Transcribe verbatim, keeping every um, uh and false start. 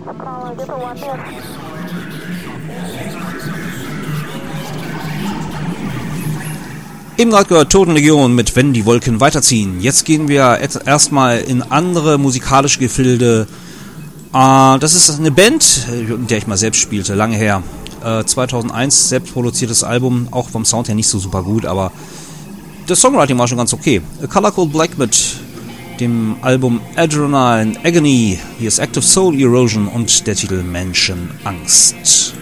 Eben gerade gehört Totenlegion mit Wenn die Wolken weiterziehen. Jetzt gehen wir erstmal in andere musikalische Gefilde. Äh, das ist eine Band, in der ich mal selbst spielte, lange her. Äh, zweitausendeins, selbst produziertes Album, auch vom Sound her nicht so super gut, aber das Songwriting war schon ganz okay. A Colorful Black mit dem Album Adrenaline Agony. Hier ist Active Soul Erosion und der Titel Menschenangst.